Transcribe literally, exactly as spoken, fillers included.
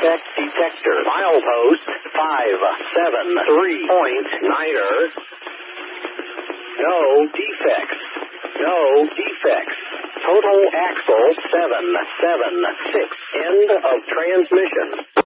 defect detector. Milepost five seven three point niner. No defects. No defects. Total axle seven seven six. End of transmission.